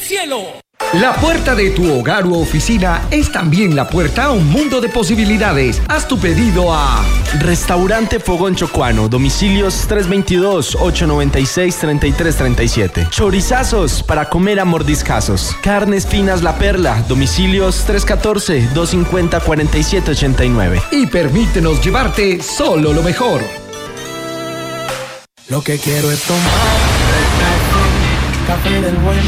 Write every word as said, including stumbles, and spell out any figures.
cielo. La puerta de tu hogar u oficina es también la puerta a un mundo de posibilidades. Haz tu pedido a Restaurante Fogón Chocuano, domicilios tres dos dos, ocho nueve seis, tres tres tres siete. Chorizazos para comer a mordiscazos. Carnes Finas La Perla, domicilios tres uno cuatro, dos cinco cero, cuatro siete ocho nueve. Y permítenos llevarte solo lo mejor. Lo que quiero es tomar café, café del bueno.